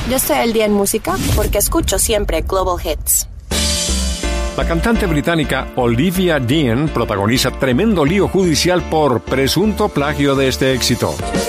Yo estoy al día en música porque escucho siempre Global Hits. La cantante británica Olivia Dean protagoniza tremendo lío judicial por presunto plagio de este éxito.